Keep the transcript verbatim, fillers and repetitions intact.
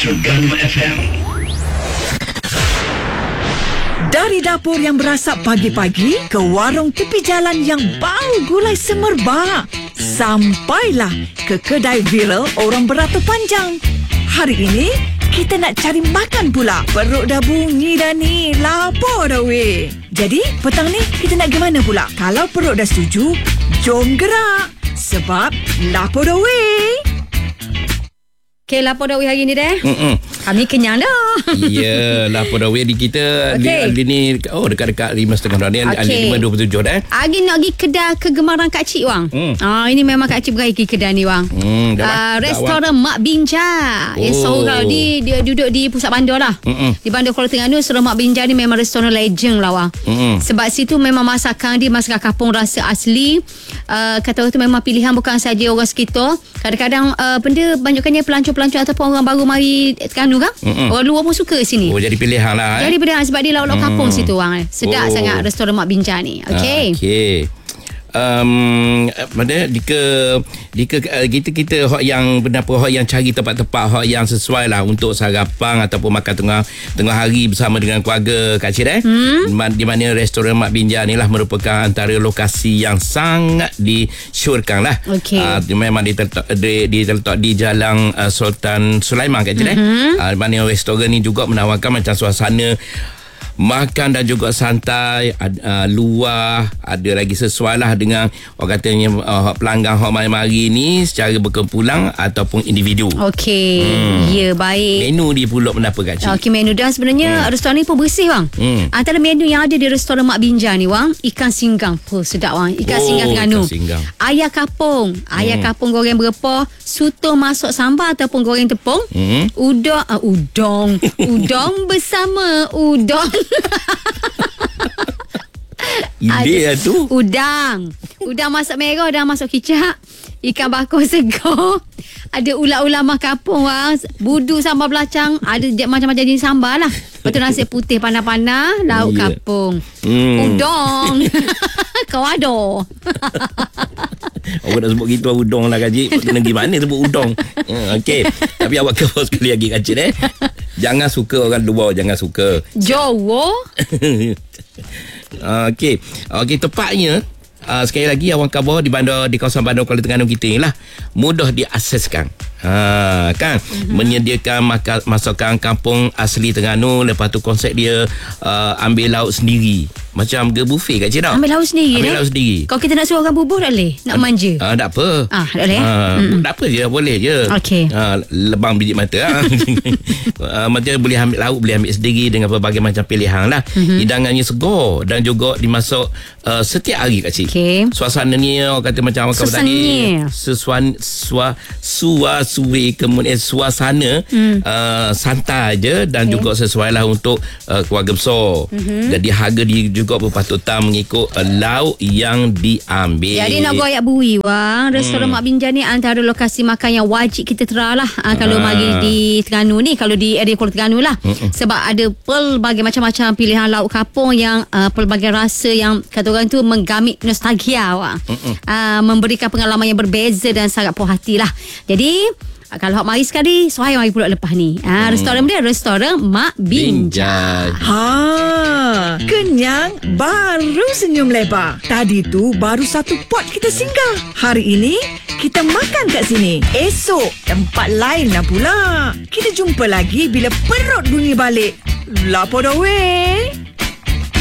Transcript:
Terengganu F M. Dari dapur yang berasap pagi-pagi ke warung tepi jalan yang bau gulai semerbak, sampailah ke kedai viral orang beratur panjang. Hari ini kita nak cari makan pula. Perut dah bunyi dah ni, lapar dah weh. Jadi petang ni kita nak ke mana pula? Kalau perut dah setuju, jom gerak. Sebab lapar dah weh. Okay, lapar dah weh hari ni deh. Mm-mm. Kami kenyang dah. Ya, lapar dah weh di kita. Okay. Di, di ni oh dekat-dekat lima setengah dah ni. Okay. lima dua puluh tujuh dah. Hari nak pergi kedai kegemaran Kak Cik wang. Hmm. Ah, ini memang Kak Cik pergi kedai ni wang. Hmm, dah, Uh, dah, restoran Mak Binja. Oh. Yang seorang di dia duduk di pusat bandar lah. Mm-mm. Di Bandar Kuala Terengganu. Restoran Mak Binja ni memang restoran legend lah wang. Mm-mm. Sebab situ memang masakan dia masakan kampung rasa asli. Uh, kata orang tu memang pilihan bukan saja orang sekitar. Kadang-kadang uh, benda banyakkannya pelancong-pelancong ataupun orang baru mari Terengganu kan. Mm-mm. Orang luar pun suka sini. Oh, jadi pilihan lah. Eh? Jadi pilihan sebab dia lauk-lauk Hmm. kampung situ wang. Sedap Oh. sangat restoran Mak Binja ni. Okey. Ah, okey. Um, mana jika jika uh, kita kita hok yang pendapat hok yang cari tempat-tempat hok yang sesuai lah untuk sarapan ataupun makan tengah tengah hari bersama dengan keluarga Kak Cik eh. Hmm? Di mana restoran Mak Binja ni lah merupakan antara lokasi yang sangat disyorkan lah. Okey. Uh, memang dia terletak di, dia terletak di Jalan uh, Sultan Sulaiman Kak Cik mm-hmm. eh. Uh, mana restoran ni juga menawarkan macam suasana makan dan juga santai, uh, luar, ada lagi sesuai lah dengan orang katanya uh, pelanggan hok mari-mari ni secara berkumpulan ataupun individu. Okey. Hmm. Ya, baik. Menu dia pula menapa Kak Cik? Okey, menu dan sebenarnya hmm. restoran ni pun bersih bang. Hmm. Antara menu yang ada di restoran Mak Binja ni bang, ikan singgang. Oh, sedap bang. Ikan Oh, singgang Terengganu. ikan singgang. Ayam kapung. Ayam hmm. kapung goreng berepah, suto masuk sambal ataupun goreng tepung. Hmm. Udang, uh, udang. Udang bersama udang. Ide lah tu. Udang. Udang masak merah, udang masak kicap. Ikan bakar segar. Ada ulat-ulat kampung wang. Budu sambal belacang. Ada macam-macam jenis sambal lah. Lepas tu nasi putih panas-panas. Lauk Yeah. kampung. Hmm. Udang. Kau ada. Awak dah sebut gitu udang lah Kak Cik. Negeri mana sebut udang? Hmm, okey. Tapi awak cover sekali lagi Kak Cik eh. Jangan suka orang luar, jangan suka. Jawa. Okey. Okey, tepatnya uh, sekali lagi awak khabar di bandar di kawasan Bandar Kuala Terengganu kita ni lah mudah diakseskan. Ha, kan mm-hmm. menyediakan maka, masakan kampung asli Terengganu. Lepas tu konsep dia uh, ambil lauk sendiri. Macam ke buffet Kak Cik tau. Ambil lauk sendiri. Ambil eh? lauk sendiri. Kalau kita nak suruh orang bubuh tak boleh? Nak manja? Ah, tak apa. Ah, tak boleh? Ah, Mm-mm. tak apa je, boleh je. Okey. Ah, lebang biji mata. ah. ah, macam boleh ambil lauk, boleh ambil sendiri dengan berbagai macam pilihan lah. Mm-hmm. Hidangannya segar dan juga dimasak uh, setiap hari Kak Cik. Okey. Suasana ni orang kata macam awak kata tadi. Sesuan sua sua suwe kemudian suasana mm. uh, santai je dan okay. juga sesuai lah untuk uh, keluarga besar. Mm-hmm. Jadi harga dia juga berpatutan mengikut uh, lauk yang diambil. Jadi nak goyak bui wang. Restoran hmm. Mak Binja ni antara lokasi makan yang wajib kita try lah. Ha, kalau Ah. mari di Terengganu ni, kalau di area Kuala Terengganu lah. Mm-mm. Sebab ada pelbagai macam-macam pilihan lauk kampung yang uh, pelbagai rasa yang kata orang tu menggamit nostalgia wang. Uh, memberikan pengalaman yang berbeza dan sangat puas hati lah. Jadi kalau hok mari sekali, sohai mari pula lepas ni. Ha, hmm. restoran dia restoran Mak Binja. Ha, kenyang baru senyum lebar. Tadi tu baru satu pot kita singgah. Hari ini kita makan kat sini. Esok tempat lain lah pula. Kita jumpa lagi bila perut bunyi balik. Lapar dah weh.